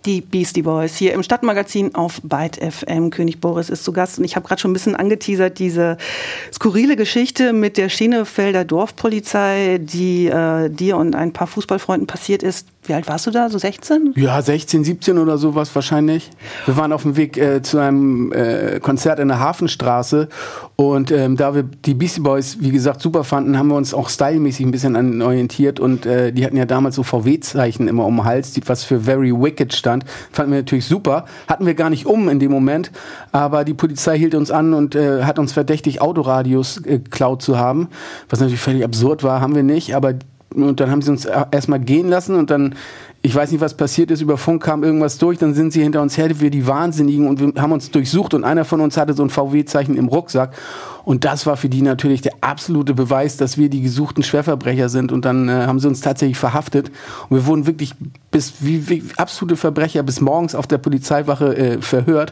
Die Beastie Boys hier im Stadtmagazin auf Byte FM. König Boris ist zu Gast und ich habe gerade schon ein bisschen angeteasert, diese skurrile Geschichte mit der Schenefelder Dorfpolizei, die dir und ein paar Fußballfreunden passiert ist. Wie alt warst du da? So 16? Ja, 16, 17 oder sowas wahrscheinlich. Wir waren auf dem Weg zu einem Konzert in der Hafenstraße und da wir die Beastie Boys, wie gesagt, super fanden, haben wir uns auch stylmäßig ein bisschen an orientiert und die hatten ja damals so VW-Zeichen immer um den Hals, was für Very Wicked stand. Fanden wir natürlich super. Hatten wir gar nicht in dem Moment, aber die Polizei hielt uns an und hat uns verdächtigt, Autoradios geklaut zu haben, was natürlich völlig absurd war, haben wir nicht, aber und dann haben sie uns erstmal gehen lassen und dann, ich weiß nicht, was passiert ist, über Funk kam irgendwas durch, dann sind sie hinter uns her, wir die Wahnsinnigen und wir haben uns durchsucht und einer von uns hatte so ein VW-Zeichen im Rucksack und das war für die natürlich der absolute Beweis, dass wir die gesuchten Schwerverbrecher sind und dann haben sie uns tatsächlich verhaftet und wir wurden wirklich wie absolute Verbrecher bis morgens auf der Polizeiwache verhört.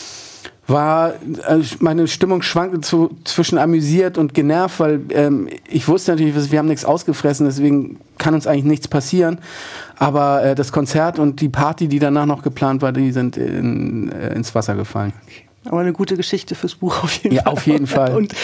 Meine Stimmung schwankte zwischen amüsiert und genervt, weil ich wusste natürlich, wir haben nichts ausgefressen, deswegen kann uns eigentlich nichts passieren. Aber das Konzert und die Party, die danach noch geplant war, die sind ins Wasser gefallen. Aber eine gute Geschichte fürs Buch auf jeden Fall. Ja, auf jeden Fall. Und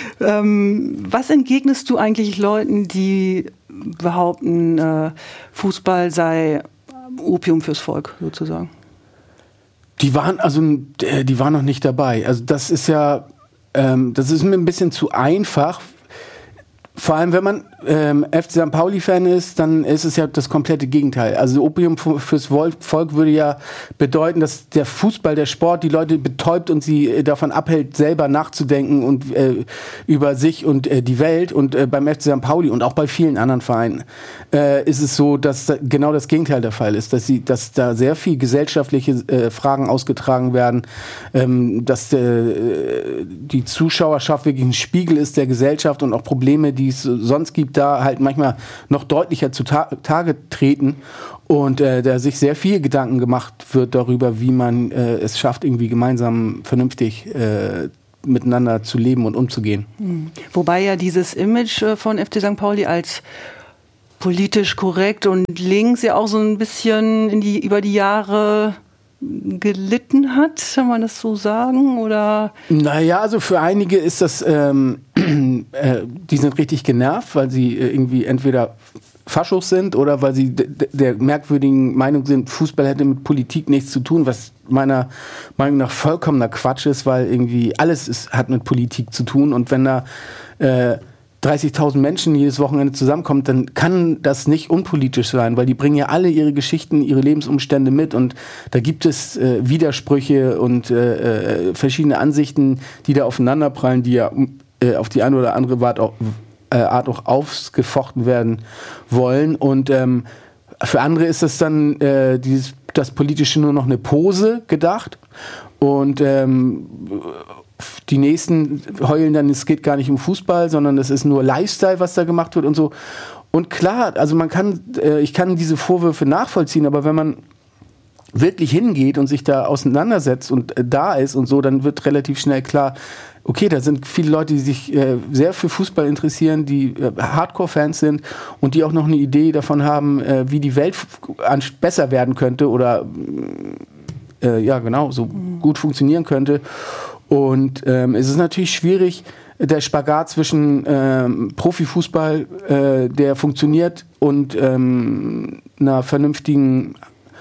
was entgegnest du eigentlich Leuten, die behaupten, Fußball sei Opium fürs Volk, sozusagen? Die waren noch nicht dabei. Also das ist ja, das ist mir ein bisschen zu einfach. Vor allem, wenn man FC St. Pauli-Fan ist, dann ist es ja das komplette Gegenteil. Also Opium fürs Volk würde ja bedeuten, dass der Fußball, der Sport, die Leute betäubt und sie davon abhält, selber nachzudenken und über sich und die Welt. Und beim FC St. Pauli und auch bei vielen anderen Vereinen ist es so, dass genau das Gegenteil der Fall ist. Dass da sehr viel gesellschaftliche Fragen ausgetragen werden, dass die Zuschauerschaft wirklich ein Spiegel ist der Gesellschaft und auch Probleme, die es sonst gibt, da halt manchmal noch deutlicher zutage treten und da sich sehr viel Gedanken gemacht wird darüber, wie man es schafft, irgendwie gemeinsam vernünftig miteinander zu leben und umzugehen. Wobei ja dieses Image von FC St. Pauli als politisch korrekt und links ja auch so ein bisschen über die Jahre gelitten hat, kann man das so sagen? Oder? Naja, also für einige ist das, die sind richtig genervt, weil sie irgendwie entweder Faschos sind oder weil sie der merkwürdigen Meinung sind, Fußball hätte mit Politik nichts zu tun, was meiner Meinung nach vollkommener Quatsch ist, weil irgendwie alles hat mit Politik zu tun und wenn da 30.000 Menschen jedes Wochenende zusammenkommt, dann kann das nicht unpolitisch sein, weil die bringen ja alle ihre Geschichten, ihre Lebensumstände mit und da gibt es Widersprüche und verschiedene Ansichten, die da aufeinanderprallen, die ja auf die eine oder andere Art auch ausgefochten werden wollen und für andere ist das dann das Politische nur noch eine Pose gedacht und die Nächsten heulen dann, es geht gar nicht um Fußball, sondern es ist nur Lifestyle, was da gemacht wird und so. Und klar, also ich kann diese Vorwürfe nachvollziehen, aber wenn man wirklich hingeht und sich da auseinandersetzt und da ist und so, dann wird relativ schnell klar, okay, da sind viele Leute, die sich sehr für Fußball interessieren, die Hardcore-Fans sind und die auch noch eine Idee davon haben, wie die Welt besser werden könnte oder so gut funktionieren könnte. Und es ist natürlich schwierig, der Spagat zwischen Profifußball, der funktioniert, und einer vernünftigen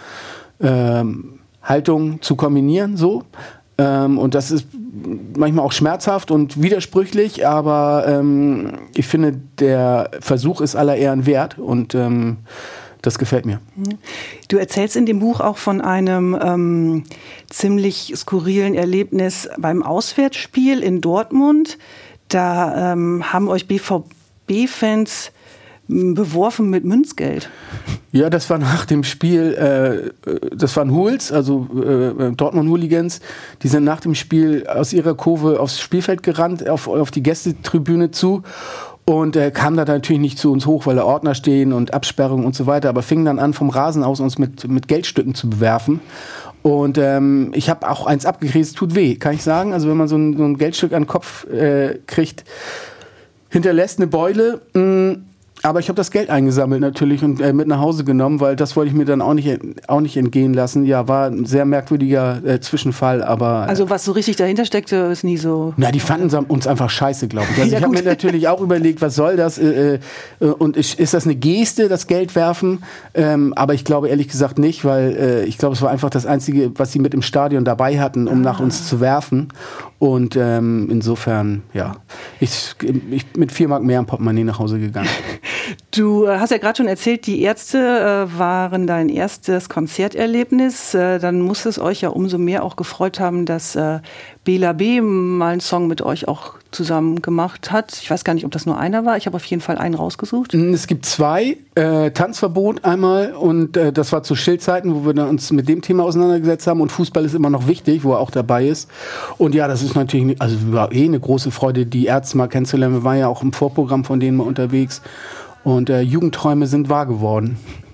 Haltung zu kombinieren. So. Und das ist manchmal auch schmerzhaft und widersprüchlich, aber ich finde, der Versuch ist aller Ehren wert und das gefällt mir. Du erzählst in dem Buch auch von einem ziemlich skurrilen Erlebnis beim Auswärtsspiel in Dortmund. Da haben euch BVB-Fans beworfen mit Münzgeld. Ja, das war nach dem Spiel, das waren Hools, also Dortmund-Hooligans, die sind nach dem Spiel aus ihrer Kurve aufs Spielfeld gerannt, auf die Gästetribüne zu. Und kam da natürlich nicht zu uns hoch, weil da Ordner stehen und Absperrungen und so weiter, aber fing dann an, vom Rasen aus uns mit Geldstücken zu bewerfen. Und ich habe auch eins abgekriegt, es tut weh, kann ich sagen. Also wenn man so ein Geldstück an den Kopf kriegt, hinterlässt eine Beule. Aber ich habe das Geld eingesammelt natürlich und mit nach Hause genommen, weil das wollte ich mir dann auch nicht entgehen lassen. Ja, war ein sehr merkwürdiger Zwischenfall, aber... Also was so richtig dahinter steckte, ist nie so... Na, die fanden uns einfach scheiße, glaube ich. Also ich habe mir natürlich auch überlegt, was soll das? Und ist das eine Geste, das Geld werfen? Aber ich glaube ehrlich gesagt nicht, weil ich glaube, es war einfach das Einzige, was sie mit im Stadion dabei hatten, um nach uns zu werfen. Und insofern, ja, ich mit 4 Mark mehr im Portemonnaie nach Hause gegangen. Du hast ja gerade schon erzählt, die Ärzte waren dein erstes Konzerterlebnis. Dann muss es euch ja umso mehr auch gefreut haben, dass Bela B. mal einen Song mit euch auch zusammen gemacht hat. Ich weiß gar nicht, ob das nur einer war. Ich habe auf jeden Fall einen rausgesucht. Es gibt 2. Tanzverbot einmal und das war zu Schill-Zeiten, wo wir dann uns mit dem Thema auseinandergesetzt haben. Und Fußball ist immer noch wichtig, wo er auch dabei ist. Und ja, das ist natürlich war eine große Freude, die Ärzte mal kennenzulernen. Wir waren ja auch im Vorprogramm von denen mal unterwegs. Und Jugendträume sind wahr geworden.